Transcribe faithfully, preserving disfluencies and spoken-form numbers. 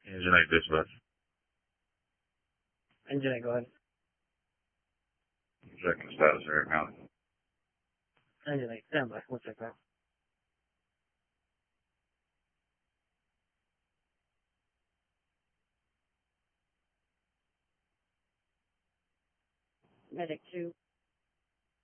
Engine eight dispatch. Engine eight, go ahead. Checking the status here now. Engine eight, stand by. We'll check that. Medic two.